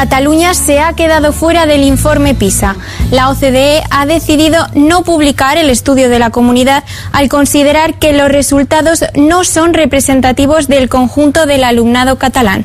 Cataluña se ha quedado fuera del informe PISA. La OCDE ha decidido no publicar el estudio de la comunidad al considerar que los resultados no son representativos del conjunto del alumnado catalán.